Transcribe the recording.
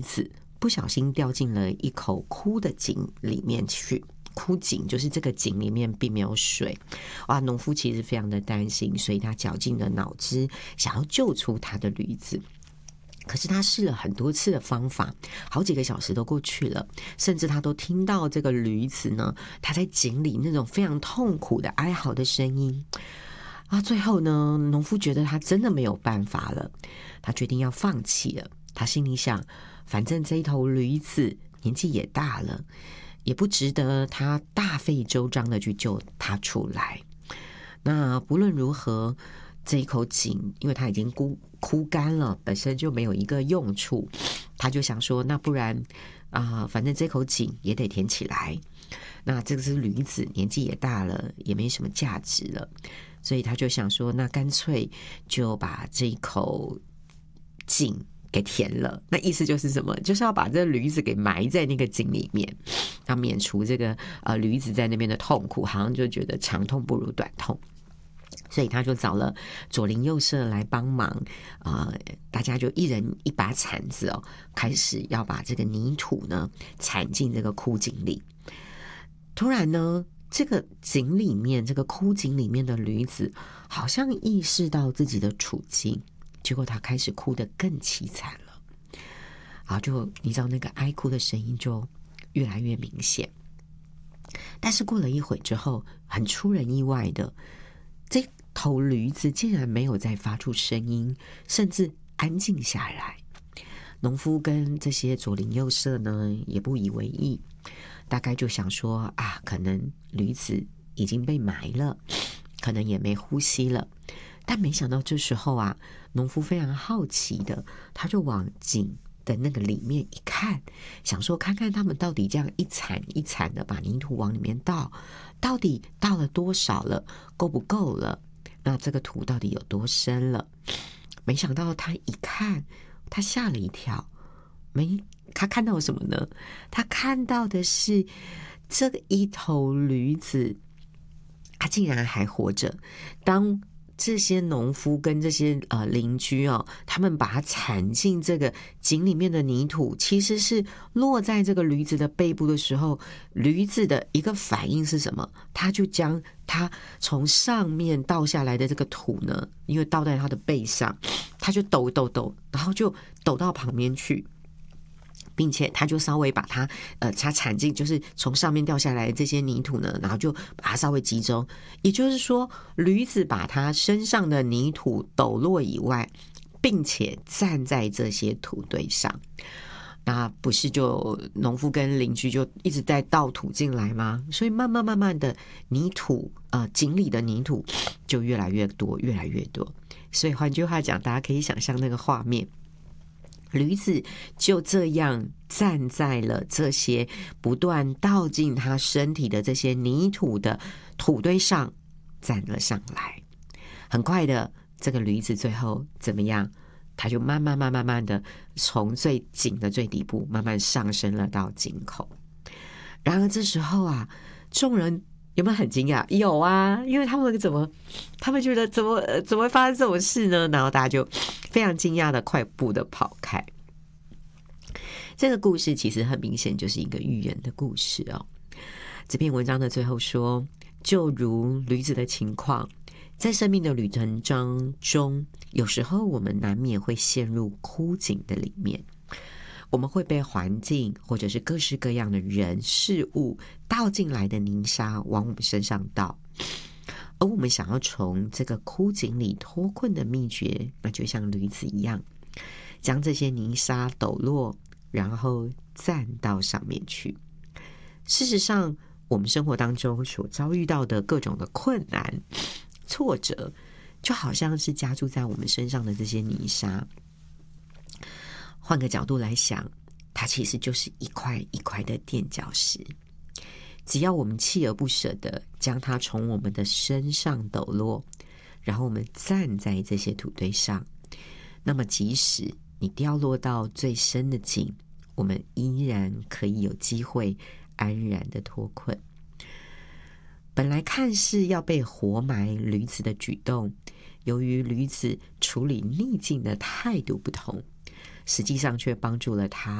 子不小心掉进了一口枯的井里面去。枯井就是这个井里面并没有水，哇！农夫其实非常的担心，所以他绞尽了脑汁想要救出他的驴子。可是他试了很多次的方法，好几个小时都过去了，甚至他都听到这个驴子呢，他在井里那种非常痛苦的哀嚎的声音啊。最后呢，农夫觉得他真的没有办法了，他决定要放弃了。他心里想，反正这一头驴子年纪也大了，也不值得他大费周章的去救他出来。那不论如何，这一口井因为它已经枯干了，本身就没有一个用处，他就想说，那不然反正这口井也得填起来。那这只驴子年纪也大了，也没什么价值了，所以他就想说，那干脆就把这一口井给填了。那意思就是什么？就是要把这驴子给埋在那个井里面，要免除这个驴子在那边的痛苦，好像就觉得长痛不如短痛。所以他就找了左邻右舍来帮忙，大家就一人一把铲子开始要把这个泥土呢铲进这个枯井里。突然呢，这个井里面，这个枯井里面的驴子好像意识到自己的处境，结果他开始哭得更凄惨了。然后就你知道那个哀哭的声音就越来越明显。但是过了一会之后，很出人意外的，这头驴子竟然没有再发出声音，甚至安静下来。农夫跟这些左邻右舍呢也不以为意，大概就想说可能驴子已经被埋了，可能也没呼吸了。但没想到这时候农夫非常好奇的，他就往井的那个里面一看，想说看看他们到底这样一铲一铲的把泥土往里面倒，到底倒了多少了，够不够了，那这个土到底有多深了。没想到他一看，他吓了一跳。他看到什么呢？他看到的是这一头驴子他竟然还活着。当这些农夫跟这些邻居他们把它铲进这个井里面的泥土，其实是落在这个驴子的背部的时候，驴子的一个反应是什么？他就将它从上面倒下来的这个土呢，因为倒在它的背上，他就抖，然后就抖到旁边去，并且他就稍微把它铲进，就是从上面掉下来的这些泥土呢，然后就把它稍微集中。也就是说，驴子把它身上的泥土抖落以外，并且站在这些土堆上。那不是就农夫跟邻居就一直在倒土进来吗？所以慢慢的泥土井里的泥土就越来越多，越来越多。所以换句话讲，大家可以想象那个画面。驴子就这样站在了这些不断倒进他身体的这些泥土的土堆上站了上来。很快的，这个驴子最后怎么样？他就慢慢的从最井的最底部慢慢上升了到井口。然而这时候众人有没有很惊讶？有啊，因为他们觉得怎么会发生这种事呢？然后大家就非常惊讶的快步的跑开。这个故事其实很明显就是一个寓言的故事这篇文章的最后说，就如驴子的情况，在生命的旅程中，有时候我们难免会陷入枯井的里面，我们会被环境或者是各式各样的人事物倒进来的泥沙往我们身上倒，而我们想要从这个枯井里脱困的秘诀，那就像驴子一样，将这些泥沙抖落，然后站到上面去。事实上，我们生活当中所遭遇到的各种的困难、挫折，就好像是加注在我们身上的这些泥沙。换个角度来想，它其实就是一块一块的垫脚石。只要我们锲而不舍的将它从我们的身上抖落，然后我们站在这些土堆上，那么即使你掉落到最深的井，我们依然可以有机会安然的脱困。本来看似要被活埋驴子的举动，由于驴子处理逆境的态度不同，实际上却帮助了他